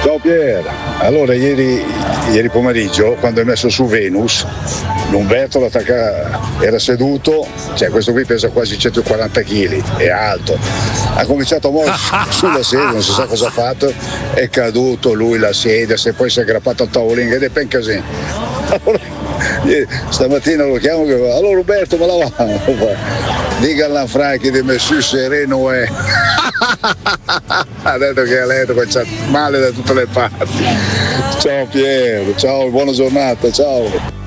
Ciao Pier, allora ieri pomeriggio quando hai messo su Venus, l'Umberto era seduto, cioè questo qui pesa quasi 140 kg, è alto, ha cominciato a muovere sulla sedia, non si sa cosa ha fatto, è caduto lui la sedia, poi si è aggrappato al tavolino ed è ben casino. Allora, stamattina lo chiamo e dico, allora Roberto ma la va? Dica alla Franchi di Messi sereno è. Ha detto che è a letto, c'ha male da tutte le parti. Ciao Piero, ciao, buona giornata, ciao.